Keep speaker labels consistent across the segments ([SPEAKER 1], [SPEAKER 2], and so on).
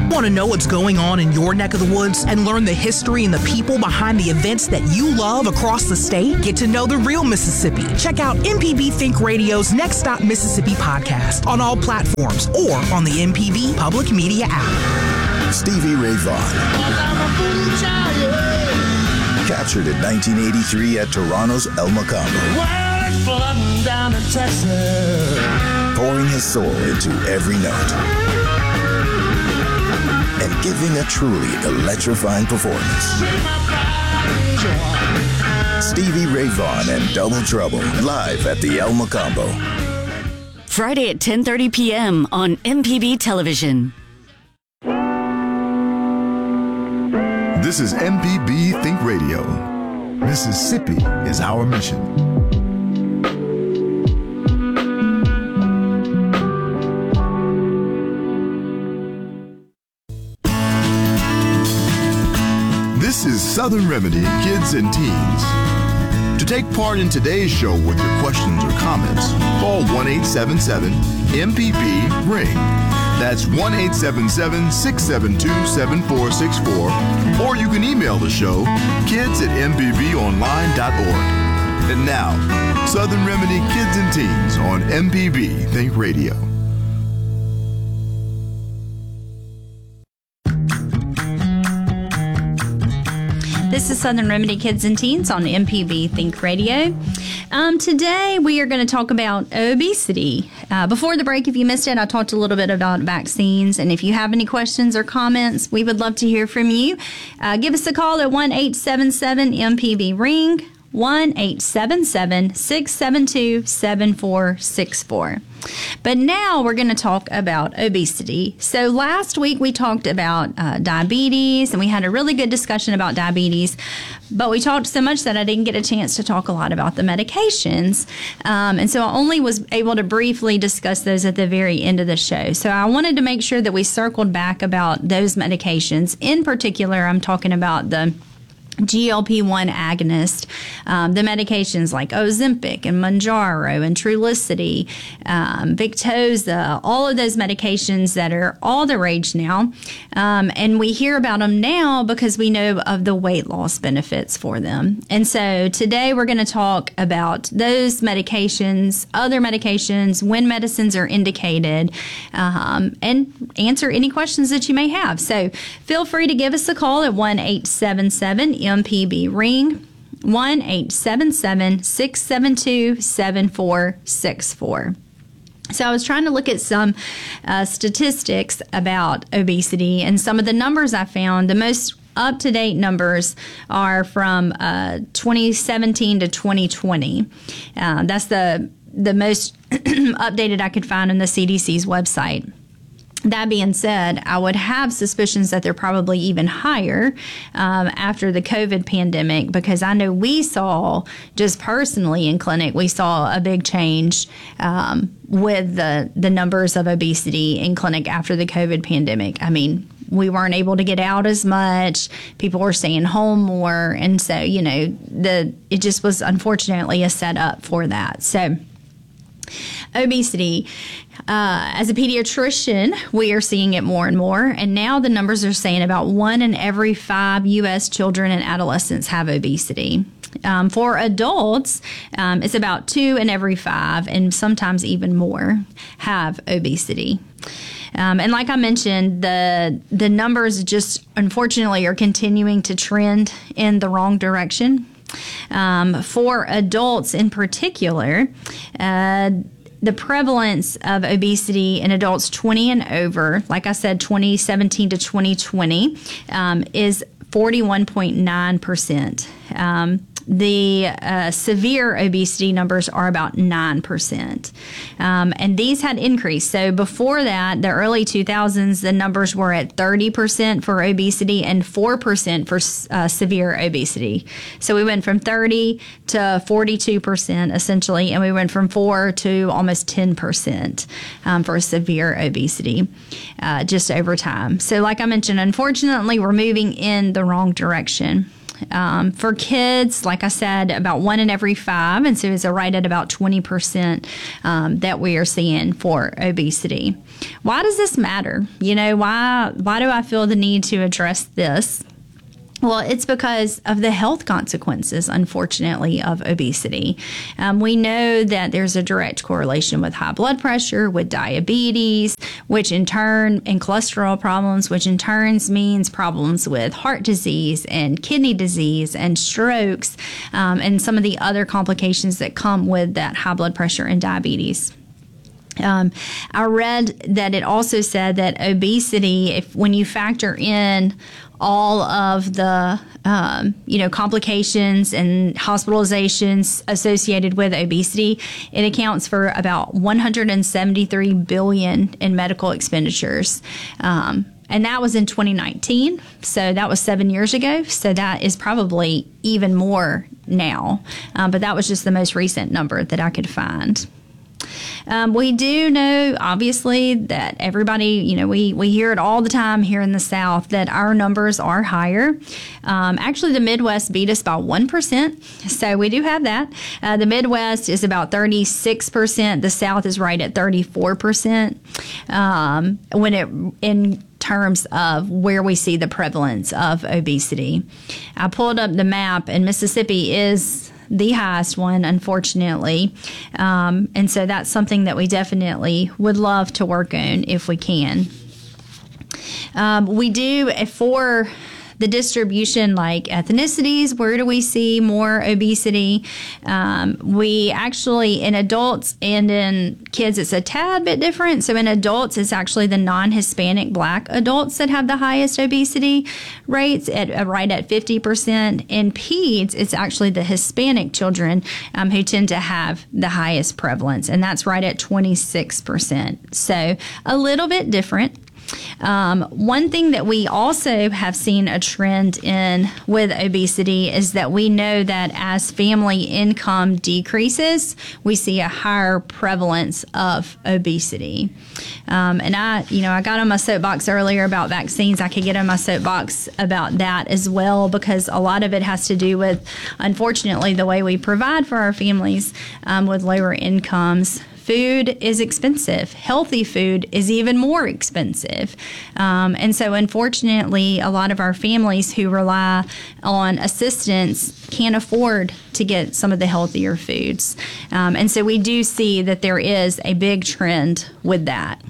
[SPEAKER 1] Want to know what's going on in your neck of the woods and learn the history and the people behind the events that you love across the state? Get to know the real Mississippi. Check out MPB Think Radio's Next Stop Mississippi podcast on all platforms or on the MPB Public Media app.
[SPEAKER 2] Stevie Ray Vaughan. Captured in 1983 at Toronto's El Mocambo. Pouring his soul into every note. And giving a truly electrifying performance. Stevie Ray Vaughan and Double Trouble, live at the El Mocambo.
[SPEAKER 3] Friday at 10:30 p.m. on MPB Television.
[SPEAKER 4] This is MPB Think Radio. Mississippi is our mission. This is Southern Remedy Kids and Teens. To take part in today's show with your questions or comments, call 1-877-MPB-RING. That's 1-877-672-7464. Or you can email the show, kids@mpbonline.org. And now, Southern Remedy Kids and Teens on MPB Think Radio.
[SPEAKER 5] This is Southern Remedy Kids and Teens on MPB Think Radio. Today we are going to talk about obesity. Before the break, if you missed it, I talked a little bit about vaccines. And if you have any questions or comments, we would love to hear from you. Give us a call at 1-877-MPB-RING, 1-877-672-7464. But now we're going to talk about obesity. So last week we talked about diabetes, and we had a really good discussion about diabetes. But we talked so much that I didn't get a chance to talk a lot about the medications. And so I only was able to briefly discuss those at the very end of the show. So I wanted to make sure that we circled back about those medications. In particular, I'm talking about the GLP-1 agonist, the medications like Ozempic and Mounjaro and Trulicity, Victoza, all of those medications that are all the rage now. And we hear about them now because we know of the weight loss benefits for them. And so today we're going to talk about those medications, other medications, when medicines are indicated, and answer any questions that you may have. So feel free to give us a call at 1-877-MPB-RING, 1-877-672-7464. So I was trying to look at some statistics about obesity, and some of the numbers I found, the most up-to-date numbers are from 2017 to 2020. That's the most updated I could find on the CDC's website. That being said, I would have suspicions that they're probably even higher after the COVID pandemic, because I know we saw, just personally in clinic, we saw a big change with the numbers of obesity in clinic after the COVID pandemic. I mean, we weren't able to get out as much. People were staying home more. And so, you know, it just was unfortunately a setup for that. So obesity. As a pediatrician, we are seeing it more and more, and now the numbers are saying about 1 in every 5 U.S. children and adolescents have obesity. For adults, it's about 2 in every 5, and sometimes even more, have obesity. And like I mentioned, the numbers just unfortunately are continuing to trend in the wrong direction. For adults in particular, the prevalence of obesity in adults 20 and over, like I said, 2017 to 2020, is 41.9%. The severe obesity numbers are about 9%. And these had increased. So before that, the early 2000s, the numbers were at 30% for obesity and 4% for severe obesity. So we went from 30 to 42% essentially, and we went from 4 to almost 10% for severe obesity just over time. So like I mentioned, unfortunately, we're moving in the wrong direction. For kids, like I said, about 1 in every 5, and so it's right at about 20% that we are seeing for obesity. Why does this matter? Why do I feel the need to address this? Well, it's because of the health consequences, unfortunately, of obesity. We know that there's a direct correlation with high blood pressure, with diabetes, which in turn, and cholesterol problems, which in turn means problems with heart disease and kidney disease and strokes, and some of the other complications that come with that high blood pressure and diabetes. I read that it also said that obesity, when you factor in all of the complications and hospitalizations associated with obesity, it accounts for about $173 billion in medical expenditures. And that was in 2019, so that was 7 years ago. So that is probably even more now. But that was just the most recent number that I could find. We do know, obviously, that everybody, we hear it all the time here in the South that our numbers are higher. Actually, the Midwest beat us by 1%, so we do have that. The Midwest is about 36%. The South is right at 34%. In terms of where we see the prevalence of obesity. I pulled up the map, and Mississippi is the highest one, unfortunately. And so that's something that we definitely would love to work on if we can. We do, for the distribution, like ethnicities, where do we see more obesity? We actually, in adults and in kids, it's a tad bit different. So in adults, it's actually the non-Hispanic Black adults that have the highest obesity rates, right at 50%. In peds, it's actually the Hispanic children who tend to have the highest prevalence, and that's right at 26%. So a little bit different. One thing that we also have seen a trend in with obesity is that we know that as family income decreases, we see a higher prevalence of obesity. And I got on my soapbox earlier about vaccines. I could get on my soapbox about that as well, because a lot of it has to do with, unfortunately, the way we provide for our families with lower incomes. Food is expensive. Healthy food is even more expensive. And so, unfortunately, a lot of our families who rely on assistance can't afford to get some of the healthier foods. And so we do see that there is a big trend with that.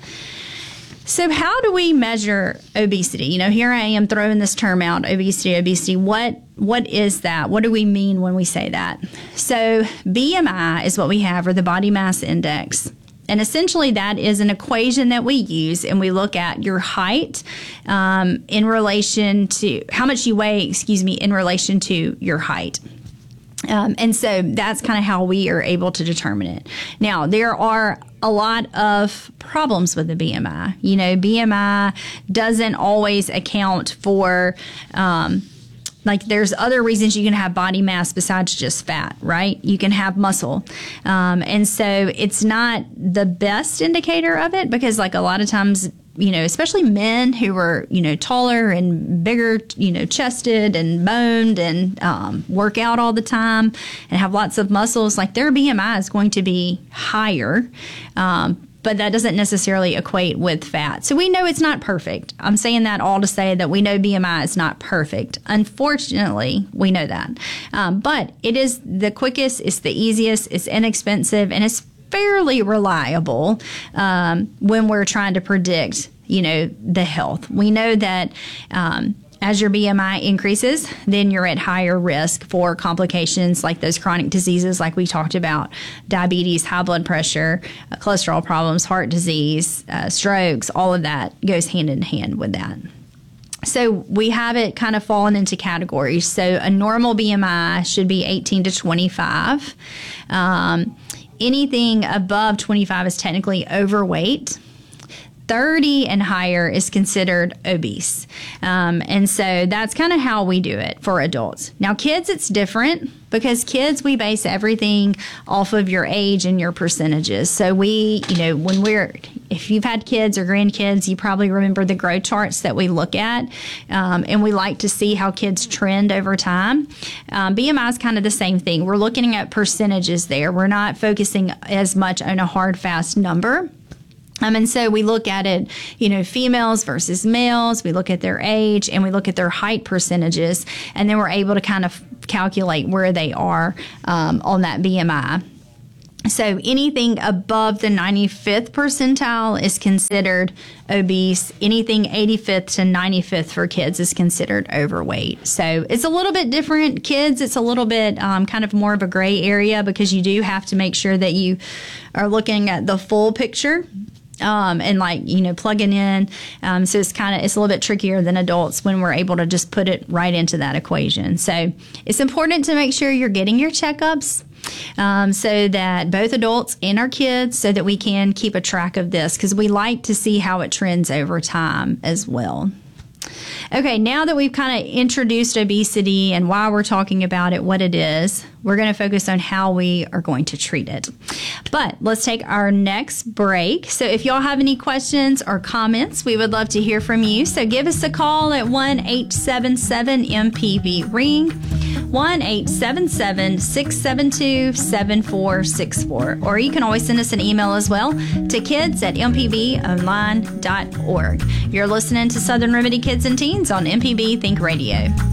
[SPEAKER 5] So how do we measure obesity? Here I am throwing this term out, obesity. What is that? What do we mean when we say that? So BMI is what we have, or the body mass index. And essentially that is an equation that we use, and we look at your height in relation to how much you weigh, in relation to your height. And so that's kind of how we are able to determine it. Now, there are a lot of problems with the BMI. BMI doesn't always account for, there's other reasons you can have body mass besides just fat, right? You can have muscle. And so it's not the best indicator of it, because a lot of times, especially men who are, taller and bigger, chested and boned and work out all the time and have lots of muscles, their BMI is going to be higher. But that doesn't necessarily equate with fat. So we know it's not perfect. I'm saying that all to say that we know BMI is not perfect. Unfortunately, we know that. But it is the quickest, it's the easiest, it's inexpensive, and it's fairly reliable when we're trying to predict, the health. We know that as your BMI increases, then you're at higher risk for complications like those chronic diseases like we talked about, diabetes, high blood pressure, cholesterol problems, heart disease, strokes, all of that goes hand in hand with that. So we have it kind of fallen into categories. So a normal BMI should be 18 to 25. Anything above 25 is technically overweight. 30 and higher is considered obese. And so that's kind of how we do it for adults. Now, kids, it's different because kids, we base everything off of your age and your percentages. So if you've had kids or grandkids, you probably remember the growth charts that we look at. And we like to see how kids trend over time. BMI is kind of the same thing. We're looking at percentages there. We're not focusing as much on a hard, fast number. And so we look at it, females versus males. We look at their age and we look at their height percentages. And then we're able to kind of calculate where they are on that BMI. So anything above the 95th percentile is considered obese. Anything 85th to 95th for kids is considered overweight. So it's a little bit different. Kids, it's a little bit kind of more of a gray area because you do have to make sure that you are looking at the full picture. And plugging in. So it's a little bit trickier than adults when we're able to just put it right into that equation. So it's important to make sure you're getting your checkups so that both adults and our kids, so that we can keep a track of this because we like to see how it trends over time as well. Okay, now that we've kind of introduced obesity and why we're talking about it, what it is, we're going to focus on how we are going to treat it. But let's take our next break. So if y'all have any questions or comments, we would love to hear from you. So give us a call at 1-877-MPB-RING, 1-877-672-7464. Or you can always send us an email as well to kids@mpbonline.org. You're listening to Southern Remedy Kids and Teens on MPB Think Radio.